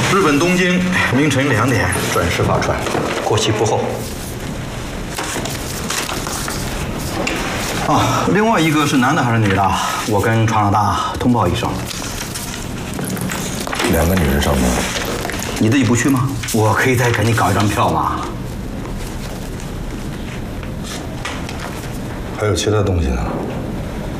日本东京凌晨2点准时发船，过期不候。啊，另外一个是男的还是女的？我跟船老大通报一声。 2个女人上门， 你自己不去吗？我可以再给你搞一张票嘛。 还有其他东西呢？